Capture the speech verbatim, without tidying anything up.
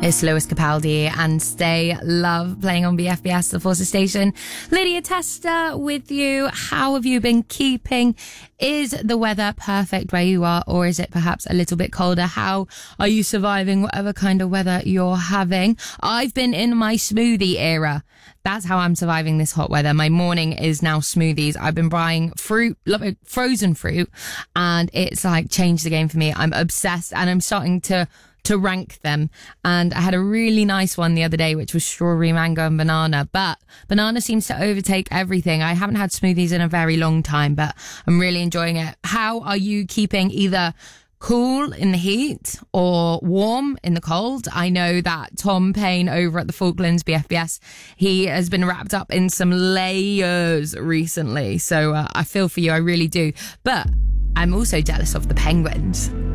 It's Lewis Capaldi and Stay Love playing on B F B S, the Forces Station. Lydia Tester with you. How have you been keeping? Is the weather perfect where you are, or is it perhaps a little bit colder? How are you surviving whatever kind of weather you're having? I've been in my smoothie era. That's how I'm surviving this hot weather. My morning is now smoothies. I've been buying fruit, like frozen fruit, and it's like changed the game for me. I'm obsessed, and I'm starting to to rank them. And I had a really nice one the other day, which was strawberry, mango and banana. But banana seems to overtake everything. I haven't had smoothies in a very long time, but I'm really enjoying it. How are you keeping either cool in the heat or warm in the cold? I know that Tom Payne over at the Falklands B F B S, he has been wrapped up in some layers recently. So uh, I feel for you, I really do. But I'm also jealous of the penguins.